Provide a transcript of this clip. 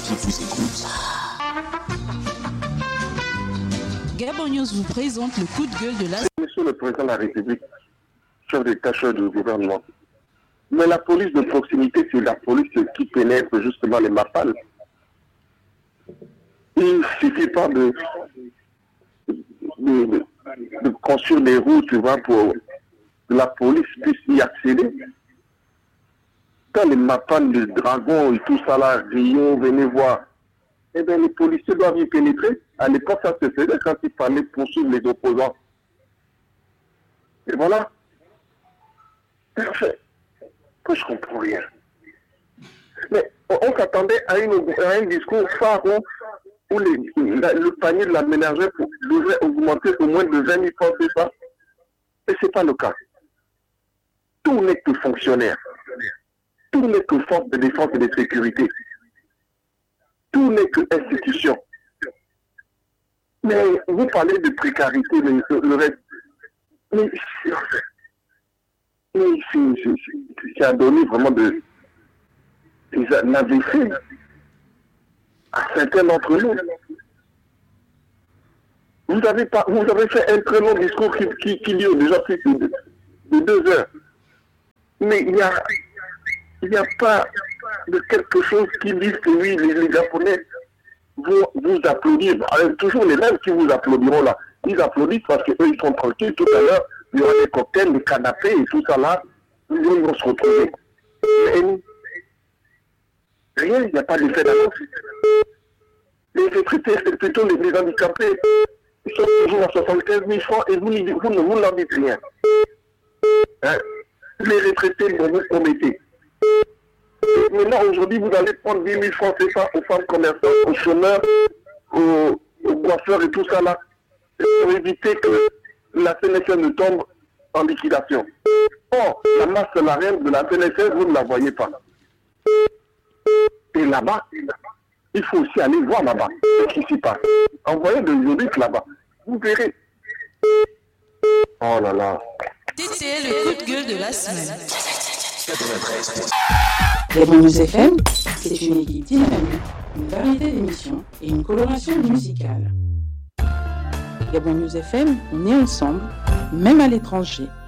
RFI vous écoute. Gabon News vous présente le coup de gueule de la... Monsieur le Président de la République, chef d'état du gouvernement. Mais la police de proximité, c'est la police qui pénètre justement les mappales. Il ne suffit pas de construire des routes, tu vois, pour que la police puisse y accéder. Quand les mappales, les dragons et tout ça là, Rio, venez voir. Eh bien, les policiers doivent y pénétrer. À l'époque, ça se faisait quand il fallait poursuivre les opposants. Et voilà. Et en fait, moi, je ne comprends rien. Mais on s'attendait à un discours phare où le panier de la ménagère devrait augmenter au moins de 20 000 francs, c'est ça. Et ce n'est pas le cas. Tout n'est que fonctionnaire. Tout n'est que force de défense et de sécurité. Tout n'est que institution. Mais vous parlez de précarité, mais le reste. Mais ça a donné vraiment des AVC à certains d'entre nous. Vous avez fait un très long discours qui dure déjà plus de 2 heures. Mais il n'y a pas de quelque chose qui dise que oui, les Japonais vont vous applaudir. Alors, toujours les mêmes qui vous applaudiront là. Ils applaudissent parce qu'eux, ils sont tranquilles. Tout à l'heure, il y aura des cocktails, des canapés et tout ça là. Ils vont se retrouver. Mais rien, il n'y a pas d'effet d'annonce. Les retraités, c'est plutôt les handicapés. Ils sont toujours à 75 000 francs et vous ne leur dites rien. Hein? Les retraités, vous vous promettez. Maintenant, aujourd'hui, vous allez prendre 10 000 francs, c'est ça, aux femmes commerçantes, aux chômeurs, aux coiffeurs et tout ça là, pour éviter que la CNSS ne tombe en liquidation. Or, la masse salariale de la CNSS, vous ne la voyez pas. Et là-bas, il faut aussi aller voir là-bas ce qui s'y passe. Envoyez des audits là-bas. Vous verrez. Oh là là. C'était le coup de gueule de la semaine. 93. Gabon News FM, c'est une équipe dynamique, une variété d'émissions et une coloration musicale. Gabon News FM, on est ensemble, même à l'étranger.